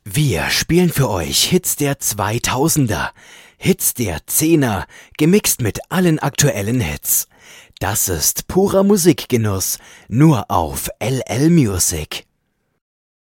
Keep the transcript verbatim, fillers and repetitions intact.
Wir spielen für euch Hits der zweitausender, Hits der Zehner, gemixt mit allen aktuellen Hits. Das ist purer Musikgenuss, nur auf L L Music.